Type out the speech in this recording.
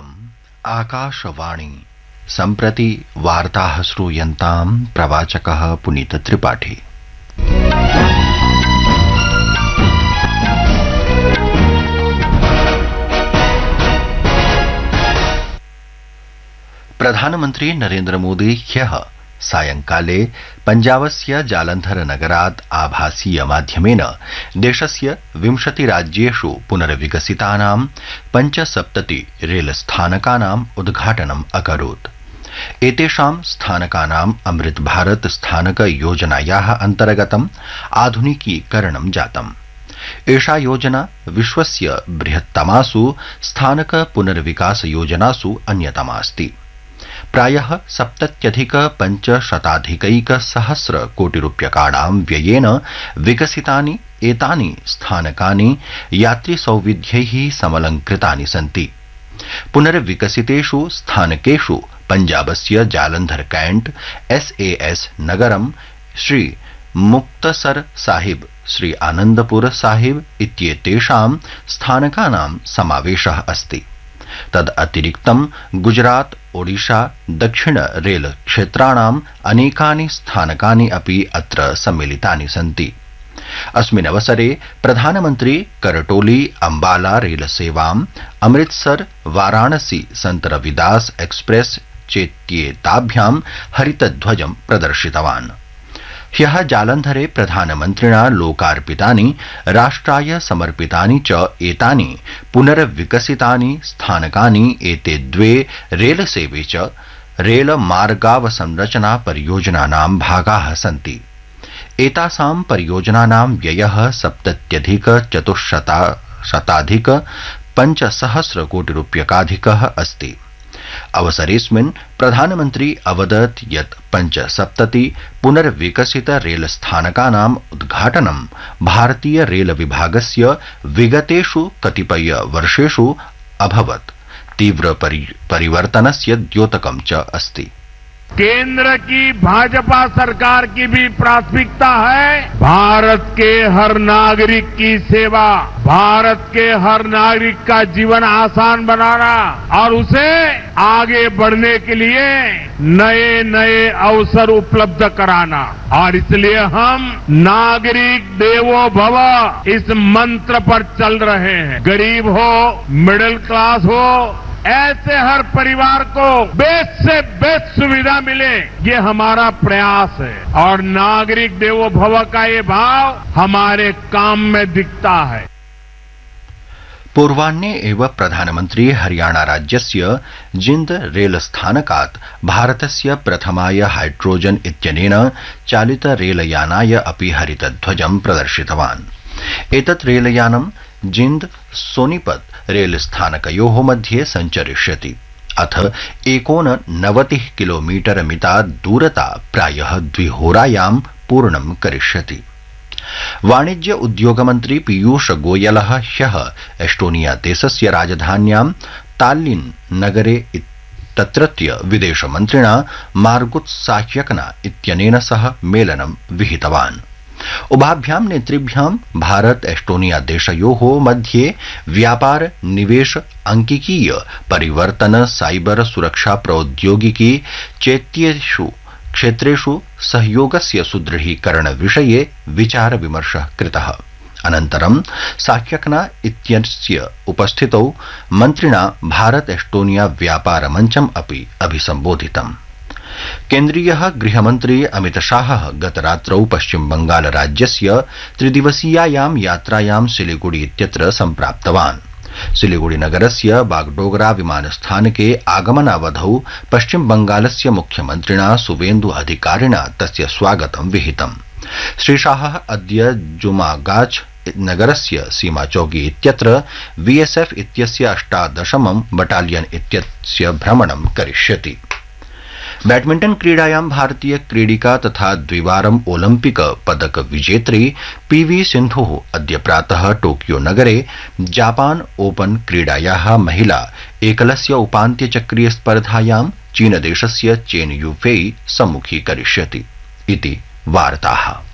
इयम् आकाशवाणी सम्प्रति वार्ताः श्रूयन्ताम् प्रवाचकः पुनीत त्रिपाठी। प्रधानमन्त्री नरेन्द्र मोदी ह्यः सायंकाले पंजाबस्य जालंधर नगरात् आभासीय माध्यमेन देशस्य 20 राज्येषु पुनर्विकसितानां 75 रेलस्थानकानाम् उद्घाटनम् अकरोत्। एतेषां स्थानकानाम् अमृत भारत स्थानक योजनायाः अन्तर्गतम् आधुनिकीकरणं जातम्। एषा योजना विश्वस्य बृहत्तमासु स्थानक पुनर्विकास योजनासु अन्यतमास्ति। प्रायः 70,500 कोटिरूप्यकाणां व्ययेन विकसितानि एतानि स्थानकानि यात्रिसौविध्यैः समलङ्कृतानि सन्ति। पुनर्विकसितेषु स्थानकेषु पंजाबस्य जालंधर कैंट, SAS नगरं, श्री मुक्तसर साहिब, श्री आनंदपुर साहिब इत्येतेषां स्थानकानां समावेशः अस्ति। तदतिरिक्तं गुजरात, ओडिशा, दक्षिण रेल क्षेत्राणाम् अनेकानि स्थानकानि अपि अत्र सम्मिलितानि सन्ति। अस्मिन् अवसरे प्रधानमन्त्री करटोली अम्बाला रेलसेवाम्, अमृतसर वाराणसी संत रविदास एक्सप्रेस चेत्येताभ्यां हरितध्वजं प्रदर्शितवान्। ह्यः जालंधरे प्रधानमन्त्रिणा लोकार्पितानि राष्ट्राय समर्पितानि च एतानि पुनर्विकसितानि स्थानकानि एते द्वे रेलसेवे च रेलमार्गावसंरचना परियोजनानां भागाः सन्ति। एतासां परियोजनानां व्ययः 70,400,500 कोटिरूप्यकाधिकः अस्ति। अवसरेऽस्मिन् प्रधानमन्त्री अवदत् यत् 75 पुनर्विकसित रेलस्थानकानाम् उद्घाटनं भारतीय रेल विभागस्य विगतेषु कतिपय वर्षेषु अभवत् तीव्र परिवर्तनस्य द्योतकं च अस्ति। केंद्र की भाजपा सरकार की भी प्राथमिकता है भारत के हर नागरिक की सेवा, भारत के हर नागरिक का जीवन आसान बनाना और उसे आगे बढ़ने के लिए नए नए अवसर उपलब्ध कराना। और इसलिए हम नागरिक देवो भव इस मंत्र पर चल रहे हैं। गरीब हो, मिडिल क्लास हो, ऐसे हर परिवार को बेस्ट से बेस्ट सुविधा मिले, ये हमारा प्रयास है। और नागरिक देवो भव का ये भाव हमारे काम में दिखता है। पूर्वाह्ने एव प्रधानमन्त्री हरियाणा राज्यस्य जिंद रेलस्थानकात् भारतस्य प्रथमाय हाइड्रोजन इत्यनेन चालित रेलयानाय अपि हरितध्वजं प्रदर्शितवान्। एतत् रेलयानं जिंद सोनीपत रेलस्थानकयोः मध्ये सञ्चरिष्यति। अथ 89 किलोमीटर मिता दूरता प्रायः 2 होरायां पूर्णं करिष्यति। वाणिज्य उद्योगमन्त्री पीयूष गोयलः ह्यः एस्टोनिया देशस्य राजधान्यां ताल्लिन् नगरे तत्रत्य विदेशमन्त्रिणा मार्गुट् साह्यकना इत्यनेन सह मेलनं विहितवान्। उभाभ्यां नेतृभ्यां भारत एस्टोनिया देशयोः मध्ये व्यापार, निवेश, अंकिकीय परिवर्तन, साइबर सुरक्षा प्रौद्योगिकी चेत्येषु क्षेत्रेषु सहयोगस्य सुदृढीकरण विषये विचार विमर्शः कृतः। अनन्तरं साह्यकना इत्यस्य उपस्थितौ मन्त्रिणा भारत एस्टोनिया व्यापार मञ्चम् अपि अभिसम्बोधितम्। केन्द्रीयः गृहमन्त्री अमित शाहः गतरात्रौ पश्चिम बंगाल राज्यस्य 3 दिवसीयायां यात्रायां सिलीगुड़ी इत्यत्र सम्प्राप्तवान्। सिलीगुड़ी नगरस्य बागडोगरा विमानस्थानके आगमनावधौ पश्चिम बंगालस्य मुख्यमन्त्रिणा सुवेन्दु अधिकारिणा तस्य स्वागतं विहितम्। श्रीशाहः अद्य जुमागाछ नगरस्य सीमाचौकी इत्यत्र BSF इत्यस्य 18मं बटालियन इत्यस्य भ्रमणं करिष्यति। बैडमिंटन क्रीडायां भारतीय क्रीडिका तथा द्विवारम् ओलम्पिक पदक विजेत्री PV सिन्धुः अद्य प्रातः टोकियो नगरे जापान ओपन क्रीडायाः महिला एकलस्य उपान्त्यचक्रीय स्पर्धायां चीनदेशस्य चेन युफेई सम्मुखीकरिष्यति इति वार्ताः।